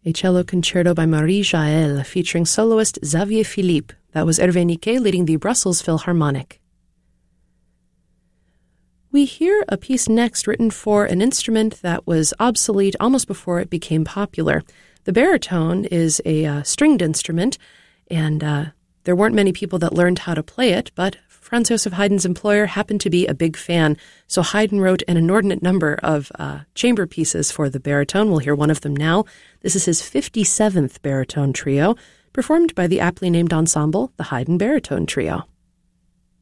A cello concerto by Marie Jaël featuring soloist Xavier Philippe. That was Hervé Niquet leading the Brussels Philharmonic. We hear a piece next written for an instrument that was obsolete almost before it became popular. The baritone is a stringed instrument, and there weren't many people that learned how to play it, but Franz Joseph Haydn's employer happened to be a big fan, so Haydn wrote an inordinate number of chamber pieces for the baritone. We'll hear one of them now. This is his 57th baritone trio, performed by the aptly named ensemble, the Haydn Baritone Trio.